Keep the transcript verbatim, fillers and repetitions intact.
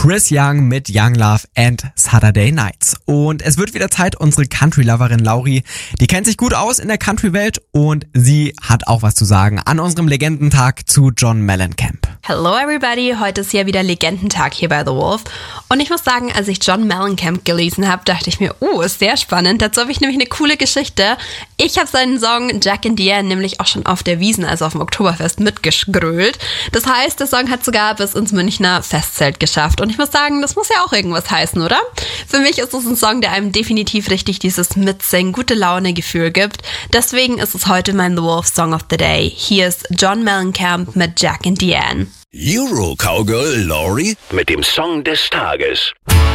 Chris Young mit Young Love and Saturday Nights. Und es wird wieder Zeit, unsere Country-Loverin Lauri, die kennt sich gut aus in der Country-Welt und sie hat auch was zu sagen an unserem Legendentag zu John Mellencamp. Hello everybody, heute ist ja wieder Legendentag hier bei The Wolf und ich muss sagen, als ich John Mellencamp gelesen habe, dachte ich mir, uh, ist sehr spannend, dazu habe ich nämlich eine coole Geschichte. Ich habe seinen Song Jack and Diane nämlich auch schon auf der Wiesn, also auf dem Oktoberfest, mitgegrölt. Das heißt, der Song hat sogar bis ins Münchner Festzelt geschafft und ich muss sagen, das muss ja auch irgendwas heißen, oder? Für mich ist es ein Song, der einem definitiv richtig dieses Mitsingen, gute Laune-Gefühl gibt. Deswegen ist es heute mein The Wolf Song of the Day. Hier ist John Mellencamp mit Jack and Diane. Euro Cowgirl Lauri mit dem Song des Tages.